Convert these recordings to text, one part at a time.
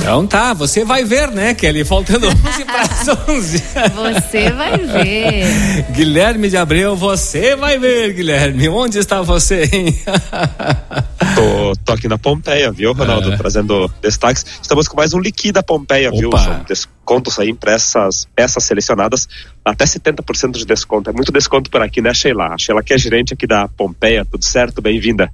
Então tá, você vai ver, né, Kelly? Faltando 11 para as 11. Você vai ver. Guilherme de Abreu, você vai ver, Guilherme. Onde está você, hein? Tô aqui na Pompeia, viu, Ronaldo? Trazendo destaques. Estamos com mais um Liquida Pompeia, viu? São descontos aí para essas peças selecionadas, até 70% de desconto. É muito desconto por aqui, né, Sheila? A Sheila que é gerente aqui da Pompeia, tudo certo? Bem-vinda.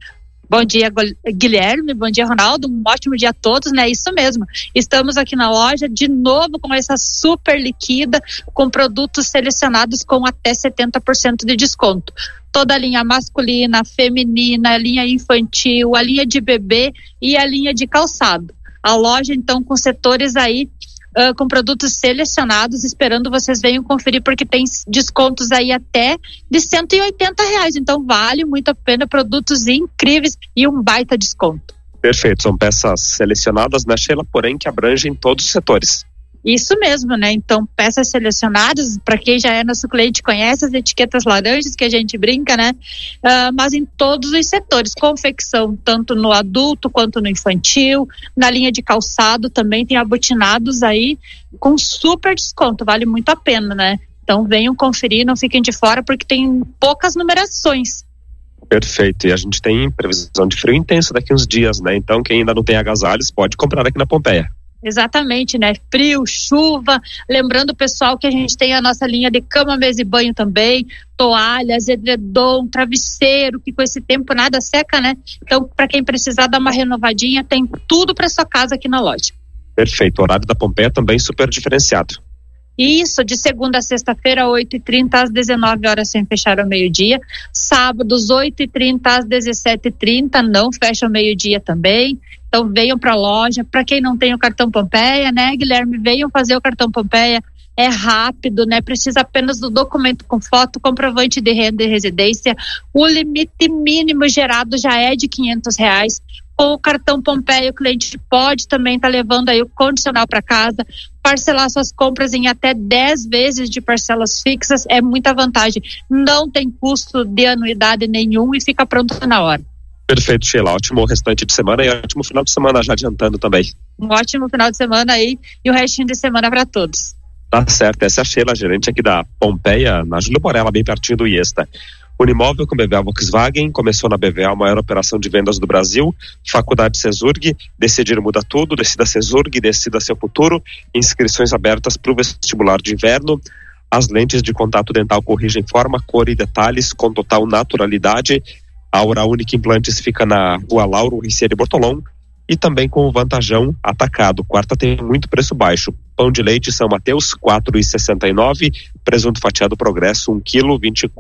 Bom dia, Guilherme, bom dia, Ronaldo, um ótimo dia a todos, né? Isso mesmo, estamos aqui na loja de novo com essa super liquida, com produtos selecionados com até 70% de desconto. Toda a linha masculina, feminina, a linha infantil, a linha de bebê e a linha de calçado. A loja, então, com setores aí, com produtos selecionados, esperando vocês venham conferir, porque tem descontos aí até de R$180, então vale muito a pena, produtos incríveis e um baita desconto. Perfeito, são peças selecionadas, né, Sheila, porém que abrangem todos os setores. Isso mesmo, né? Então, peças selecionadas, para quem já é nosso cliente, conhece as etiquetas laranjas que a gente brinca, né? Mas em todos os setores, confecção, tanto no adulto quanto no infantil, na linha de calçado também tem abotinados aí com super desconto, vale muito a pena, né? Então, venham conferir, não fiquem de fora, porque tem poucas numerações. Perfeito, e a gente tem previsão de frio intenso daqui uns dias, né? Então, quem ainda não tem agasalhos, pode comprar aqui na Pompeia. Exatamente, né? Frio, chuva, lembrando, pessoal, que a gente tem a nossa linha de cama, mesa e banho também, toalhas, edredom, travesseiro, que com esse tempo nada seca, né? Então, para quem precisar dar uma renovadinha, tem tudo para sua casa aqui na loja. Perfeito, o horário da Pompeia também super diferenciado. Isso, de segunda a sexta-feira, 8h30 às 19 horas, sem fechar ao meio-dia. Sábados, 8h30 às 17h30, não fecha ao meio-dia também. Então venham para a loja. Para quem não tem o cartão Pompeia, né, Guilherme, venham fazer o cartão Pompeia. É rápido, né? Precisa apenas do documento com foto, comprovante de renda e residência. O limite mínimo gerado já é de R$500. Com o cartão Pompeia, o cliente pode também estar levando aí o condicional para casa, parcelar suas compras em até 10 vezes de parcelas fixas. É muita vantagem. Não tem custo de anuidade nenhum e fica pronto na hora. Perfeito, Sheila. Ótimo restante de semana e ótimo final de semana já adiantando também. Um ótimo final de semana aí e o restinho de semana para todos. Tá certo, essa é a Sheila, gerente aqui da Pompeia, na Júlio Borella, bem pertinho do IESTA. Unimóvel com BVA Volkswagen, começou na BVA a maior operação de vendas do Brasil. Faculdade Cesurg, decidir muda tudo, decida Cesurg, decida seu futuro. Inscrições abertas para o vestibular de inverno. As lentes de contato dental corrigem forma, cor e detalhes com total naturalidade. A Oral Unique Implantes fica na Rua Lauro Ricieri Bortolom. E também com o Vantajão Atacado. Quarta tem muito preço baixo. Pão de leite São Mateus, R$4,69. Presunto fatiado Progresso, 1 kg,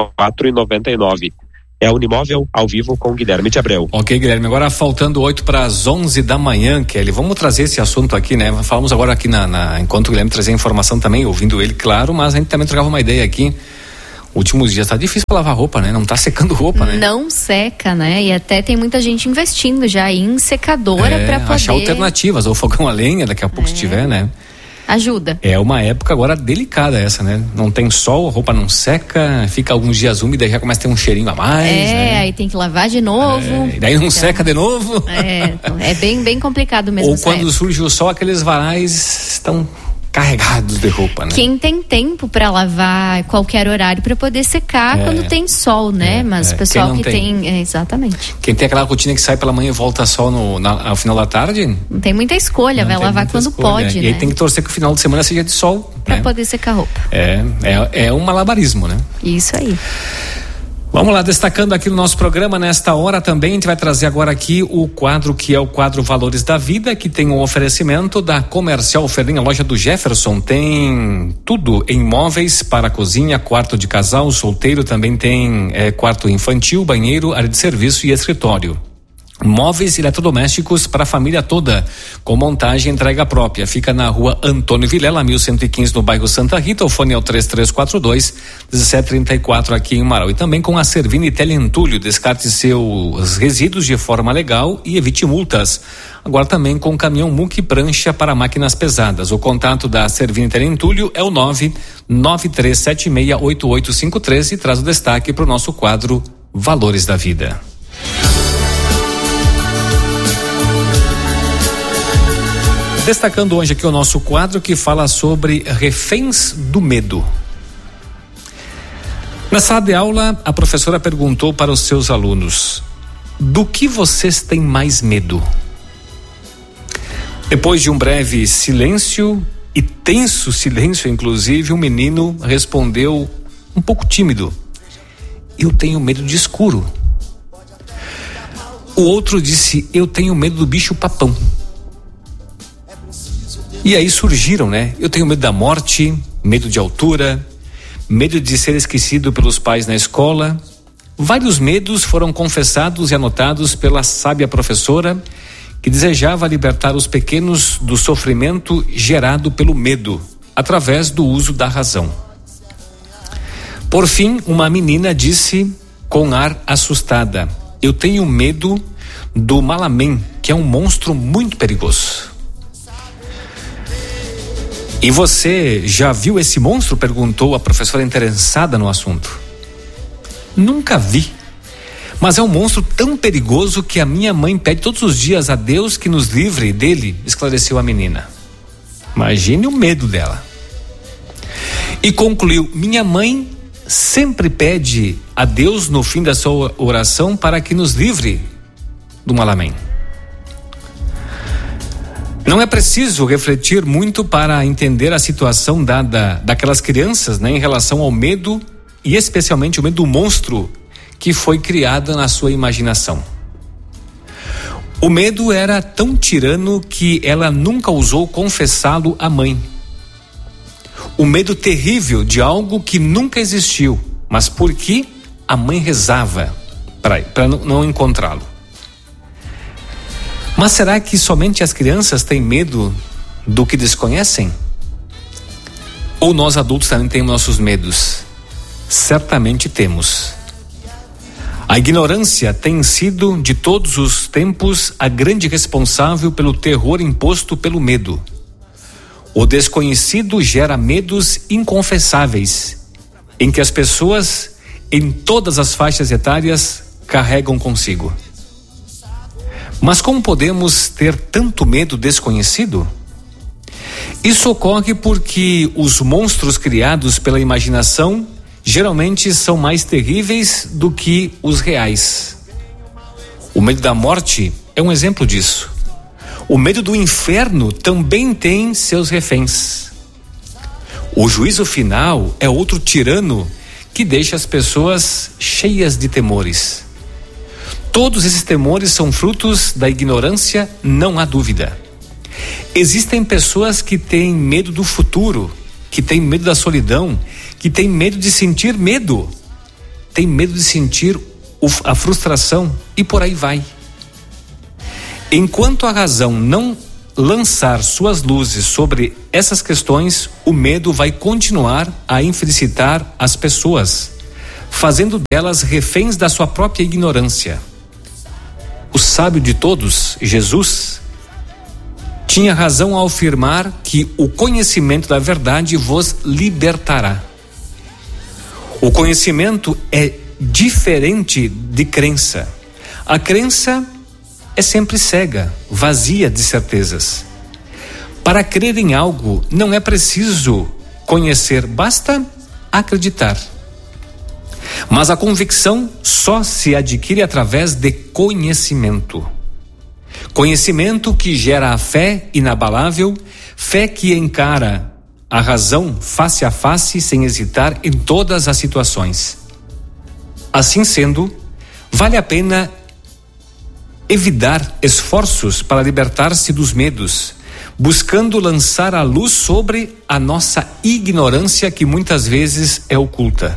R$24,99. É a Unimóvel, ao vivo com Guilherme de Abreu. Ok, Guilherme, agora faltando 8 para as 11 da manhã, Kelly, vamos trazer esse assunto aqui, né? Falamos agora aqui enquanto o Guilherme trazia a informação também, ouvindo ele, claro, mas a gente também trocava uma ideia aqui. Últimos dias tá difícil pra lavar roupa, né? Não tá secando roupa, né? Não seca, né? E até tem muita gente investindo já em secadora pra poder... achar alternativas, ou fogão a lenha, daqui a pouco se tiver, né? Ajuda. É uma época agora delicada essa, né? Não tem sol, a roupa não seca, fica alguns dias úmida e já começa a ter um cheirinho a mais, né? Aí tem que lavar de novo. E daí não seca de novo. É bem complicado mesmo. Ou quando surge o sol, aqueles varais estão carregados de roupa, né? Quem tem tempo para lavar qualquer horário para poder secar quando tem sol, né? Mas o pessoal que tem exatamente. Quem tem aquela rotina que sai pela manhã e volta só ao final da tarde, não tem muita escolha, vai lavar quando pode, né? E aí tem que torcer que o final de semana seja de sol para poder secar a roupa. É um malabarismo, né? Isso aí. Vamos lá, destacando aqui no nosso programa, nesta hora também, a gente vai trazer agora aqui o quadro que é o quadro Valores da Vida, que tem um oferecimento da Comercial Ferrinha, loja do Jefferson, tem tudo em móveis para cozinha, quarto de casal, solteiro, também tem quarto infantil, banheiro, área de serviço e escritório. Móveis eletrodomésticos para a família toda, com montagem e entrega própria. Fica na Rua Antônio Vilela, 1115, no bairro Santa Rita. O fone é o 3342-1734 aqui em Marau. E também com a Servini Teleentulho. Descarte seus resíduos de forma legal e evite multas. Agora também com caminhão muque prancha para máquinas pesadas. O contato da Servini Teleentulho é o 993768853 e traz o destaque para o nosso quadro Valores da Vida. Destacando hoje aqui o nosso quadro que fala sobre reféns do medo. Na sala de aula, a professora perguntou para os seus alunos: do que vocês têm mais medo? Depois de um breve silêncio, e tenso silêncio inclusive, um menino respondeu um pouco tímido: eu tenho medo de escuro. O outro disse: eu tenho medo do bicho papão. E aí surgiram, eu tenho medo da morte, medo de altura, medo de ser esquecido pelos pais na escola. Vários medos foram confessados e anotados pela sábia professora, que desejava libertar os pequenos do sofrimento gerado pelo medo, através do uso da razão. Por fim, uma menina disse com ar assustada: eu tenho medo do Malamém, que é um monstro muito perigoso. E você já viu esse monstro? Perguntou a professora interessada no assunto. Nunca vi. Mas é um monstro tão perigoso que a minha mãe pede todos os dias a Deus que nos livre dele, esclareceu a menina. Imagine o medo dela. E concluiu: minha mãe sempre pede a Deus no fim da sua oração para que nos livre do Malamém. Não é preciso refletir muito para entender a situação daquelas crianças, em relação ao medo, e especialmente o medo do monstro que foi criado na sua imaginação. O medo era tão tirano que ela nunca ousou confessá-lo à mãe. O medo terrível de algo que nunca existiu, mas porque a mãe rezava para não encontrá-lo. Mas será que somente as crianças têm medo do que desconhecem? Ou nós adultos também temos nossos medos? Certamente temos. A ignorância tem sido, de todos os tempos, a grande responsável pelo terror imposto pelo medo. O desconhecido gera medos inconfessáveis, em que as pessoas, em todas as faixas etárias, carregam consigo. Mas como podemos ter tanto medo desconhecido? Isso ocorre porque os monstros criados pela imaginação geralmente são mais terríveis do que os reais. O medo da morte é um exemplo disso. O medo do inferno também tem seus reféns. O juízo final é outro tirano que deixa as pessoas cheias de temores. Todos esses temores são frutos da ignorância, não há dúvida. Existem pessoas que têm medo do futuro, que têm medo da solidão, que têm medo de sentir medo, têm medo de sentir a frustração e por aí vai. Enquanto a razão não lançar suas luzes sobre essas questões, o medo vai continuar a infelicitar as pessoas, fazendo delas reféns da sua própria ignorância. O sábio de todos, Jesus, tinha razão ao afirmar que o conhecimento da verdade vos libertará. O conhecimento é diferente de crença. A crença é sempre cega, vazia de certezas. Para crer em algo, não é preciso conhecer, basta acreditar. Mas a convicção só se adquire através de conhecimento. Conhecimento que gera a fé inabalável, fé que encara a razão face a face sem hesitar em todas as situações. Assim sendo, vale a pena evitar esforços para libertar-se dos medos, buscando lançar a luz sobre a nossa ignorância que muitas vezes é oculta.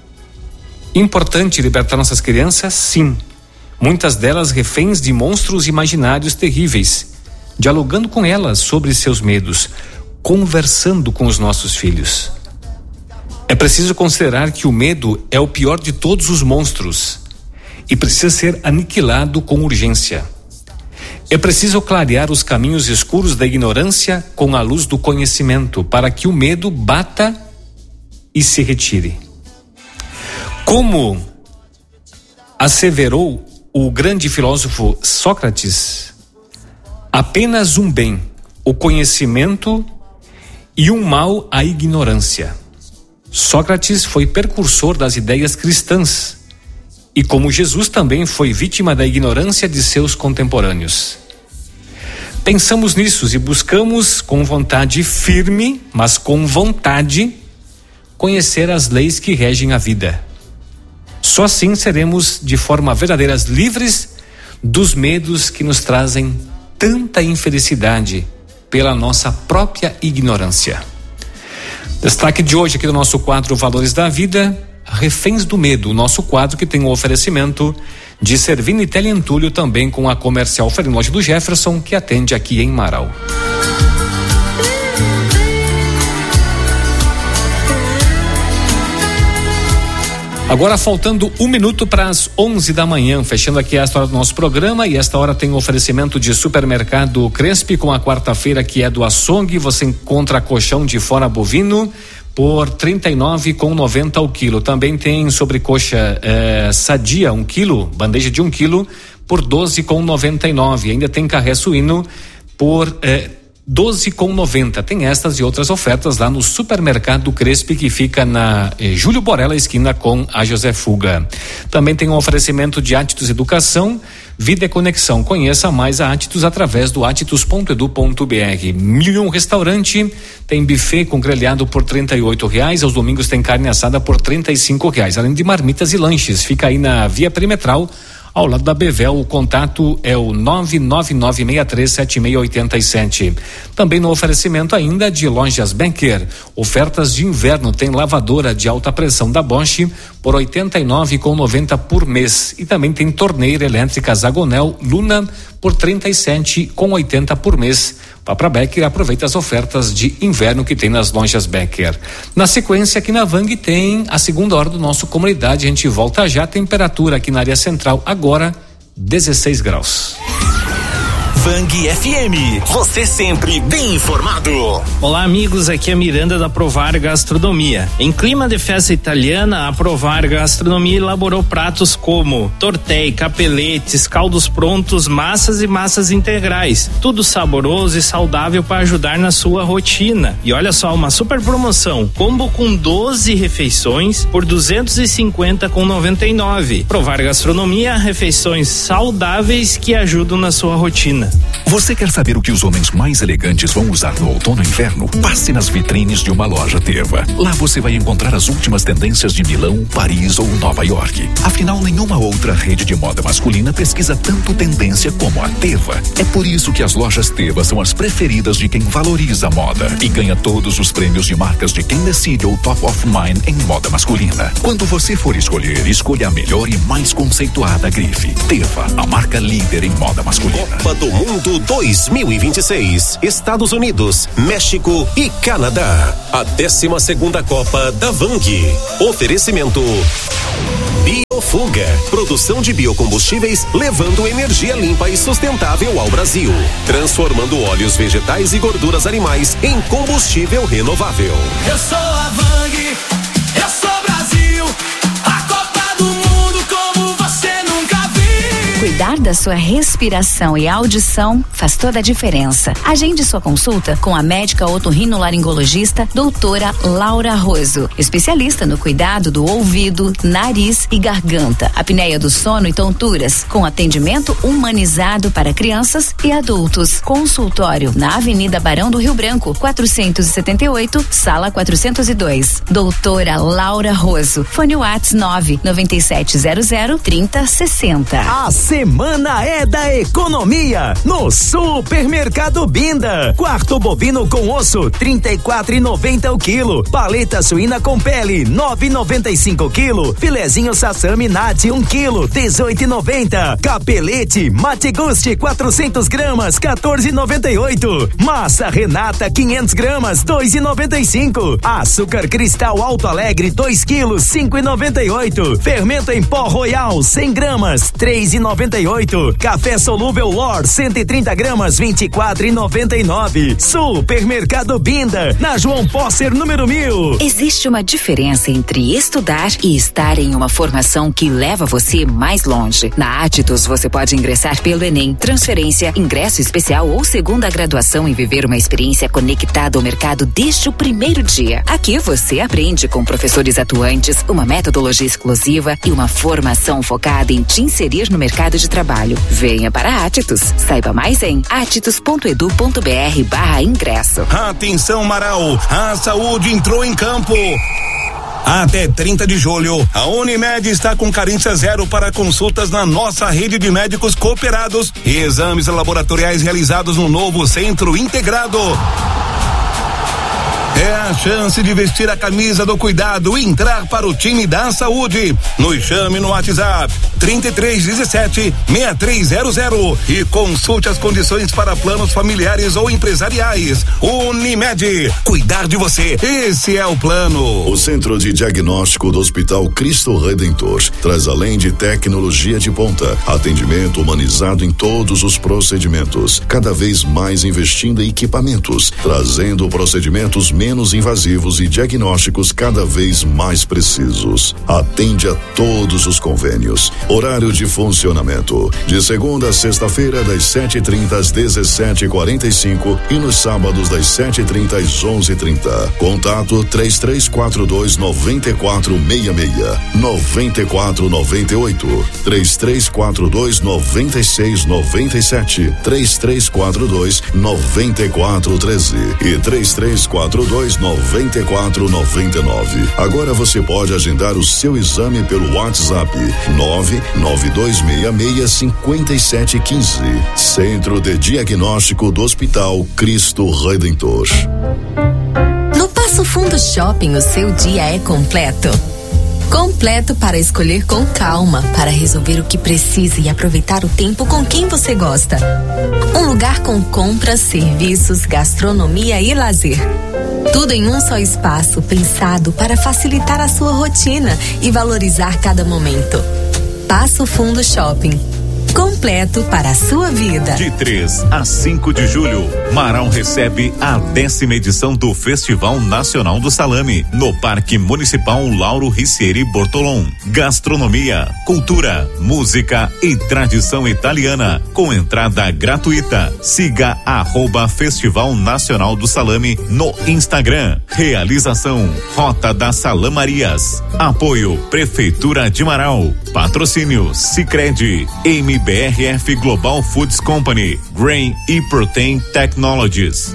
Importante libertar nossas crianças? Sim. Muitas delas reféns de monstros imaginários terríveis, dialogando com elas sobre seus medos, conversando com os nossos filhos. É preciso considerar que o medo é o pior de todos os monstros e precisa ser aniquilado com urgência. É preciso clarear os caminhos escuros da ignorância com a luz do conhecimento, para que o medo bata e se retire. Como asseverou o grande filósofo Sócrates, apenas um bem, o conhecimento e um mal a ignorância. Sócrates foi precursor das ideias cristãs e, como Jesus, também foi vítima da ignorância de seus contemporâneos. Pensamos nisso e buscamos com vontade firme, mas com vontade, conhecer as leis que regem a vida. Só assim seremos de forma verdadeira livres dos medos que nos trazem tanta infelicidade pela nossa própria ignorância. Destaque de hoje aqui do nosso quadro Valores da Vida, Reféns do Medo, o nosso quadro que tem o oferecimento de Servini Teleentulho, também com a Comercial Ferrin Loja do Jefferson, que atende aqui em Marau. Agora faltando 1 minuto para as 11 da manhã, fechando aqui a história do nosso programa, e esta hora tem o oferecimento de Supermercado Crespi com a quarta-feira que é do açougue. Você encontra colchão de fora bovino por R$ 39,90 o quilo. Também tem sobrecoxa sadia 1 quilo, bandeja de 1 quilo por R$ 12,99. Ainda tem carré suíno por R$ 12,90. Tem estas e outras ofertas lá no Supermercado Crespi, que fica na Júlio Borella, esquina com a José Fuga. Também tem um oferecimento de Atitus Educação, Vida e Conexão. Conheça mais a Atitus através do atitus.edu.br. 1001 Restaurante tem buffet com grelhado por R$ 38. Aos domingos tem carne assada por R$ 35, além de marmitas e lanches. Fica aí na Via Perimetral, ao lado da Bevel. O contato é o 999637687. Também no oferecimento ainda de Lojas Becker. Ofertas de inverno, tem lavadora de alta pressão da Bosch por R$ 89,90 por mês. E também tem torneira elétrica Zagonel Luna por R$ 37,80 por mês. Vá para Becker e aproveita as ofertas de inverno que tem nas Lojas Becker. Na sequência, aqui na Vang tem a segunda hora do nosso Comunidade. A gente volta já. Temperatura aqui na área central agora 16 graus. Vang FM, você sempre bem informado. Olá amigos, aqui é Miranda da Provar Gastronomia. Em clima de festa italiana, a Provar Gastronomia elaborou pratos como tortei, capeletes, caldos prontos, massas e massas integrais. Tudo saboroso e saudável para ajudar na sua rotina. E olha só, uma super promoção, combo com 12 refeições por R$ 250,99. Provar Gastronomia, refeições saudáveis que ajudam na sua rotina. Você quer saber o que os homens mais elegantes vão usar no outono e inverno? Passe nas vitrines de uma loja Teva. Lá você vai encontrar as últimas tendências de Milão, Paris ou Nova York. Afinal, nenhuma outra rede de moda masculina pesquisa tanto tendência como a Teva. É por isso que as lojas Teva são as preferidas de quem valoriza a moda e ganha todos os prêmios de marcas de quem decide o Top of Mind em moda masculina. Quando você for escolher, escolha a melhor e mais conceituada grife. Teva, a marca líder em moda masculina. Copa do Mundo 2026, Estados Unidos, México e Canadá. A 12ª Copa da Vang. Oferecimento Biofuga, produção de biocombustíveis levando energia limpa e sustentável ao Brasil, transformando óleos vegetais e gorduras animais em combustível renovável. Eu sou a Vang, eu sou Brasil, a Copa do Mundo como você nunca viu. Cuidar da sua respiração e audição faz toda a diferença. Agende sua consulta com a médica otorrinolaringologista doutora Laura Roso, especialista no cuidado do ouvido, nariz e garganta, apneia do sono e tonturas, com atendimento humanizado para crianças e adultos. Consultório na Avenida Barão do Rio Branco, 478, sala 402. Doutora Laura Roso. Fone WhatsApp 99700-3060. A semana é da economia no Supermercado Binda. Quarto bovino com osso, R$ 34,90 o quilo. Paleta suína com pele, R$ 9,95 o quilo. Filezinho sassami nati 1 quilo, R$ 18,90. Capelete Mate Gusti 400 gramas, R$ 14,98. Massa Renata 500 gramas, R$ 2,95. Açúcar Cristal Alto Alegre 2 quilos, R$ 5,98. Fermento em pó Royal 100 gramas, R$ 3,99. 998. Café solúvel Lor 130 gramas 24,99. Supermercado Binda, na João Posser número 1000. Existe uma diferença entre estudar e estar em uma formação que leva você mais longe. Na Aptitus você pode ingressar pelo Enem, transferência, ingresso especial ou segunda graduação e viver uma experiência conectada ao mercado desde o primeiro dia. Aqui você aprende com professores atuantes, uma metodologia exclusiva e uma formação focada em te inserir no mercado de trabalho. Venha para a Aptitus. Saiba mais em aptitus.edu.br/ingresso. Atenção, Marau, a saúde entrou em campo. Até 30 de julho, a Unimed está com carência zero para consultas na nossa rede de médicos cooperados e exames laboratoriais realizados no novo centro integrado. É a chance de vestir a camisa do cuidado e entrar para o time da saúde. Nos chame no WhatsApp 3317-6300 e consulte as condições para planos familiares ou empresariais. Unimed, cuidar de você, esse é o plano. O Centro de Diagnóstico do Hospital Cristo Redentor traz, além de tecnologia de ponta, atendimento humanizado em todos os procedimentos, cada vez mais investindo em equipamentos, trazendo procedimentos menos invasivos e diagnósticos cada vez mais precisos. Atende a todos os convênios. Horário de funcionamento: de segunda a sexta-feira, das 7h30 às 17h45 e nos sábados das 7h30 às 11h30. Contato 3342-9466, 9498, 3342-9697, 3342-9413 e 3342-9499. Agora você pode agendar o seu exame pelo WhatsApp 992665715. Centro de Diagnóstico do Hospital Cristo Redentor. No Passo Fundo Shopping, o seu dia é completo. Completo para escolher com calma, para resolver o que precisa e aproveitar o tempo com quem você gosta. Um lugar com compras, serviços, gastronomia e lazer. Tudo em um só espaço, pensado para facilitar a sua rotina e valorizar cada momento. Passo Fundo Shopping. Completo para a sua vida. De 3 a 5 de julho, Marau recebe a 10ª edição do Festival Nacional do Salame, no Parque Municipal Lauro Ricieri Bortolom. Gastronomia, cultura, música e tradição italiana, com entrada gratuita. Siga @Festival Nacional do Salame no Instagram. Realização: Rota das Salamarias. Apoio: Prefeitura de Marau. Patrocínio: Sicredi, MBRF Global Foods Company, Grain e Protein Technologies,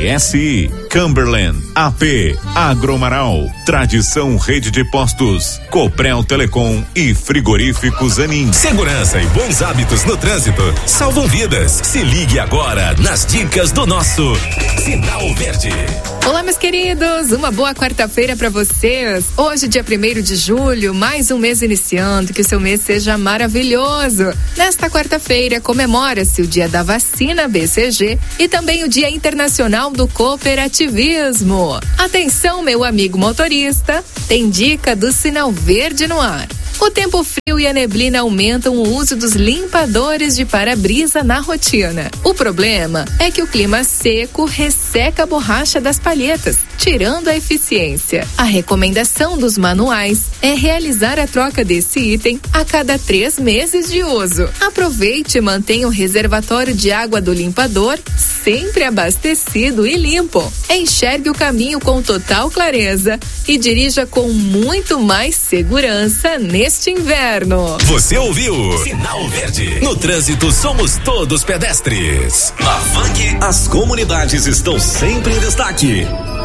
GSI, Cumberland, AP, Agromaral, Tradição Rede de Postos, Coprel Telecom e Frigoríficos Anin. Segurança e bons hábitos no trânsito salvam vidas. Se ligue agora nas dicas do nosso Sinal Verde. Olá, meus queridos, uma boa quarta-feira para vocês. Hoje, dia 1º de julho, mais um mês iniciando, que o seu mês seja maravilhoso. Nesta quarta-feira, comemora-se o dia da vacina BCG e também o Dia Internacional do Cooperativismo. Atenção, meu amigo motorista, tem dica do Sinal Verde no ar. O tempo frio e a neblina aumentam o uso dos limpadores de para-brisa na rotina. O problema é que o clima seco resseca a borracha das palhetas, tirando a eficiência. A recomendação dos manuais é realizar a troca desse item a cada 3 meses de uso. Aproveite e mantenha o reservatório de água do limpador sempre abastecido e limpo. Enxergue o caminho com total clareza e dirija com muito mais segurança neste inverno. Você ouviu? Sinal Verde. No trânsito somos todos pedestres. Na Vang, as comunidades estão sempre em destaque.